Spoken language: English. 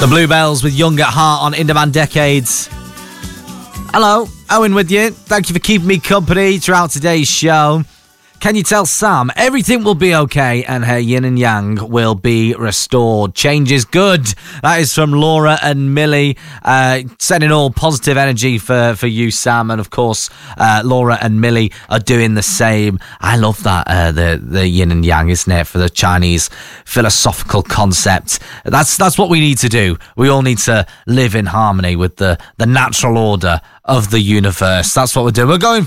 The Bluebells with Young at Heart on In Demand Decades. Hello, Owen with you. Thank you for keeping me company throughout today's show. Can you tell Sam everything will be okay and her yin and yang will be restored? Change is good. That is from Laura and Millie, sending all positive energy for you, Sam. And of course, Laura and Millie are doing the same. I love that, the yin and yang, isn't it? For the Chinese philosophical concept. That's what we need to do. We all need to live in harmony with the natural order of the universe. That's what we're doing. We're going